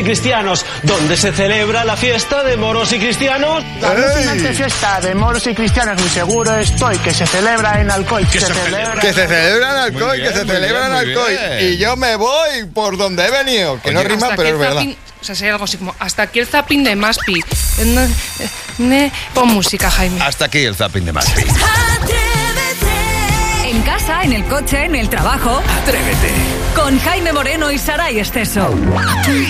Cristianos, donde se celebra la fiesta de moros y cristianos. La alucinante fiesta de moros y cristianos, muy seguro estoy, que se celebra en Alcoy. Que se celebra en Alcoy, que se celebra en Alcoy. Y yo me voy por donde he venido, que no rima, pero es verdad. O sea, sería algo así como, hasta aquí el zapping de Maspi. Pon música, Jaime. Hasta aquí el zapping de Maspi. En casa, en el coche, en el trabajo. Atrévete. Con Jaime Moreno y Saray Esteso.